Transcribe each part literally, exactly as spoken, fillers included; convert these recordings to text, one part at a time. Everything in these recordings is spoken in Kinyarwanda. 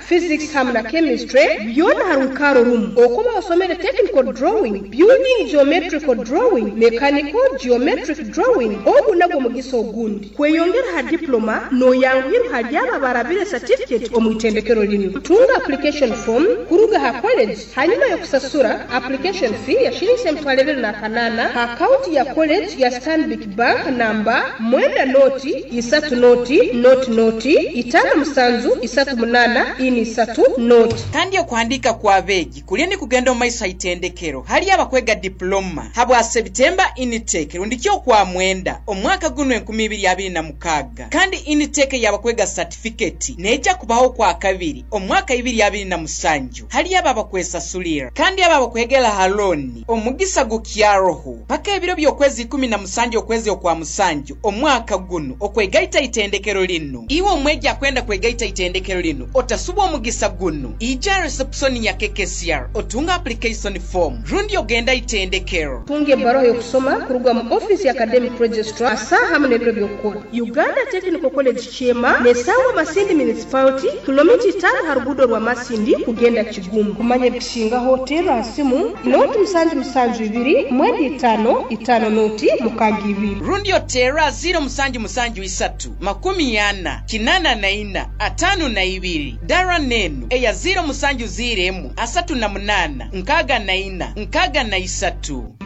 physics hamwe na chemistry byona hari ukaro rumwe okuba wasomere technical drawing, building geometrical drawing, mechanical geometric drawing obu nagwo mugiso gundi kweyongera ha diploma no yanguye hajyaba barabire certificate omwitendekero lino tunga application form kuruga ha college hanyuma yo kusasura application fee ya shilingi emitwalo ebiri na kanana ha account ya college ya Stanbic Bank number mwenda noti isatu noti noti noti itano musanzu isatu munana ini isatu noti kandi okuandika kwa begi kulindi kugenda omaisa itendekero hali abakwega diploma habwa September intake rundikyo kwa mwenda omwaka guno enkumi ibiri abiri na mukaga kandi intake yabakwega certificate neja kubaho kwa kabiri omwaka ibiri abiri na musanju hali aba bakwesa sulira kandi aba bakwegela haloni omugisa gukiyaroho paka ebiro byokwezi kumi na musanju okwezi okwa musanju omwaka guno okwegaita itendekero lino iwe omweja kwenda kwegaita itendekero lino otasuba omugisa guno ija reception ya K K C R otunga application form rundi ogenda itendekero tunge baro yo kusoma kuruga mu office ya academic registrar asa hamwe n'ebiro byokora Uganda Technical College Chema nesawa Masindi municipality kilomita tano harugudo rwa Masindi kugenda Kigumu kumanye bishinga hotel asimu noti musanju musanju ibiri mwezi tano itano noti mukagi ibiri rundi otera zero musanju musanju isatu makumi yana kinana na ina atanu na ibiri dara nenu eya zero musanju ziremu asatu na munana nkaga na ina nkaga na isatu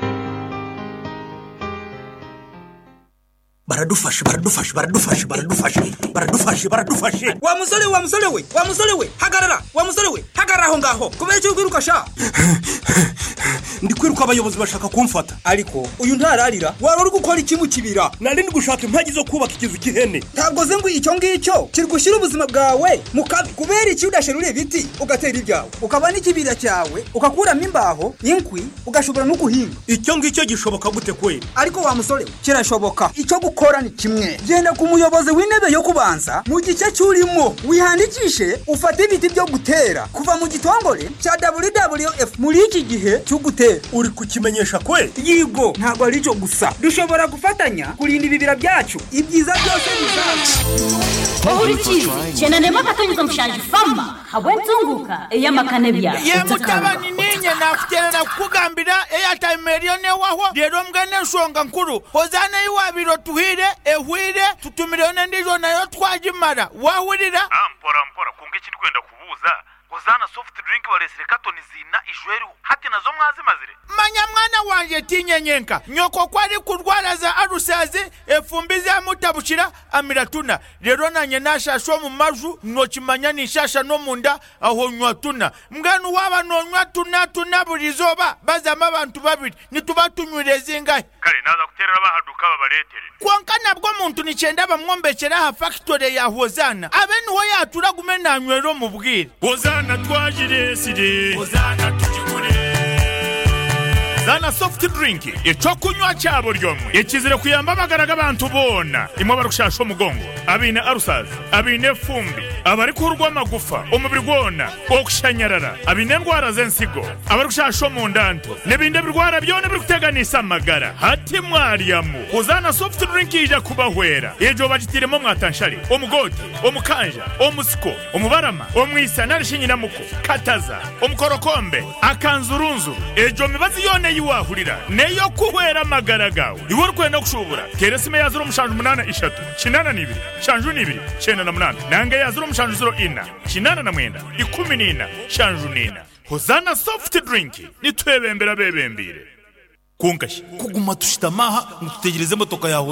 baradufashe baradufashe baradufashe baradufashe baradufashe baradufashe wa musore wa musore we wa musore we hagarara wa musore we hagarara aho ngaho kubera cyo kwiruka sha ndi kwiruka abayobozi bashaka kumfata ariko uyu ntararira wari uri gukora iki mu kibira nari ndi gushaka impagi zo kubaka ikizu kihene ntabwo ze ngo icyo ngicyo kiri gushyira ubuzima bwawe mu kabi kubera iki udasherura ibiti ugatera ibyawe ukaba n'ikibira cyawe ukakuramo imbaho inkwi ugashobora no guhinga icyo ngicyo gishoboka gute kwe ariko wa musore we kirashoboka icyo gukora ni kimwe genda ku muyobozi w'intebe yo kubanza mu gice cyurimo wihandikishe ufate ibiti byo gutera kuva mu gitongore cya W W F muri iki gihe cyo gutera uri kukimenyesha kwe yigo ntabwo ari cyo gusa dushobora gufatanya kurinda ibibira byacu ibyiza byose bizacu aho uriki cyane nema katanyuza mushanje fama habwenzunguka eyamakane bya ye mutabani ninye nafuterera kugambira eyatime ne waho rero mbwane nshonga nkuru hozane yiwabiro tuhire ehwire tutumirone ndijo nayo twagimara wahurira ampora mpora kunge kwenda kubuza Ozana soft drink balesire katoni zina ijweru hati nazo mwazi mazire manya mwana wanje tinyenyenka nyoko kwari kurwara za arusazi efumbize amutabushira amiratuna rero nanye nashasho mu maju nokimanya nishasha no munda aho nywatuna mganu waba no nywatuna tuna burizoba bazama abantu babiri nitubatunyureze ngahe kale naza kuterera bahaduka babaletere kwanka nabwo muntu nicenda bamwombekera ha factory ya Hozana abeni ho yatura gumena nywero mu bwire Hozana twajire sire Hozana tujigure Zana soft drink ico kunywa cyabo ryomwe ikizire kuyamba bagaraga abantu bona imwe barushasho mugongo abine arusazi abine fumbi abari kurwa amagufa umubiri gwona okushanyarara abine ndwara zensigo abari kushasho mu ndanto nebinde birwara byone biri kuteganisa amagara hati mwariyamu Hozana soft drink ija kubahwera ejo bagitiremo mwatanshari omugoti omukanja omusiko omubarama omwisa narishinyina muko kataza omukorokombe akanzurunzu ejo mibazi yone wahurira neyo kuhwera magara gawe iwe rukwenda kushubura teresime yazuro mushanju munana ishatu kinana nibiri shanju nibiri chena na munana nange yazuro mushanju zero ina kinana na mwenda ikumi nina shanju nina Hozana soft drink nitwebembera bebembire kungashi kuguma tushitamaha mututegereze motoka yawe